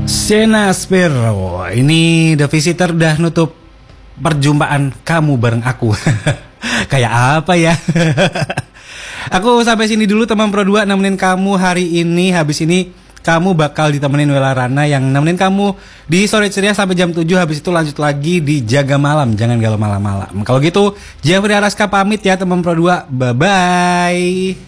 Sena Spiro, ini The Visitor udah nutup perjumpaan kamu bareng aku. Kayak apa ya? Aku sampai sini dulu teman Pro 2 nemenin kamu hari ini. Habis ini kamu bakal ditemenin Wela Rana yang nemenin kamu di Sore Ceria sampai jam 7. Habis itu lanjut lagi di Jaga Malam, jangan galau malam-malam. Kalau gitu, Jeffrey Araska pamit ya teman Pro 2. Bye-bye.